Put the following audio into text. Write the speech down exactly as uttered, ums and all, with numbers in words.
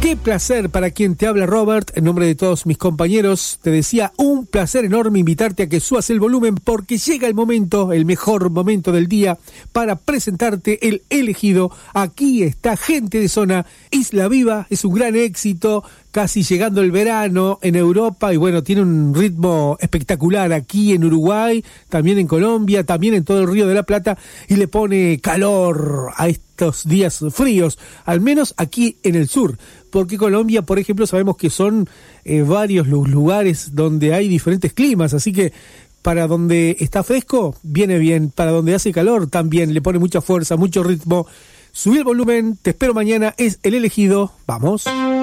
Qué placer para quien te habla, Robert, en nombre de todos mis compañeros. Te decía, un placer enorme invitarte a que subas el volumen porque llega el momento, el mejor momento del día para presentarte el elegido. Aquí está Gente de Zona, Isla Viva, es un gran éxito, casi llegando el verano en Europa y bueno, tiene un ritmo espectacular aquí en Uruguay, también en Colombia, también en todo el Río de la Plata y le pone calor a estos días fríos, al menos aquí en el sur. Porque Colombia, por ejemplo, sabemos que son eh, varios los lugares donde hay diferentes climas, así que para donde está fresco, viene bien, para donde hace calor, también le pone mucha fuerza, mucho ritmo. Subí el volumen, te espero mañana, es el elegido, vamos.